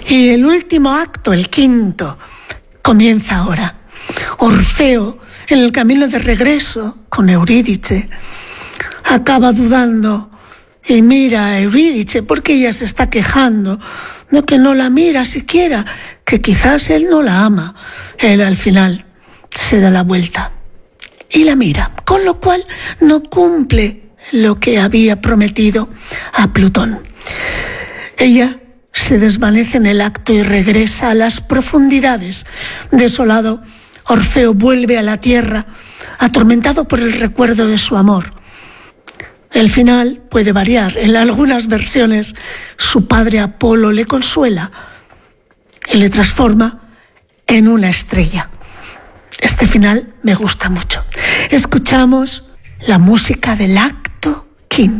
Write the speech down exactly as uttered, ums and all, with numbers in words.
Y el último acto, el quinto, comienza ahora. Orfeo, en el camino de regreso con Eurídice, acaba dudando y mira a Eurídice porque ella se está quejando de que no la mira siquiera, que quizás él no la ama. Él al final se da la vuelta y la mira, con lo cual no cumple lo que había prometido a Plutón. Ella se desvanece en el acto y regresa a las profundidades. Desolado, Orfeo vuelve a la tierra, atormentado por el recuerdo de su amor. El final puede variar. En algunas versiones, su padre Apolo le consuela y le transforma en una estrella. Este final me gusta mucho. Escuchamos la música de Lac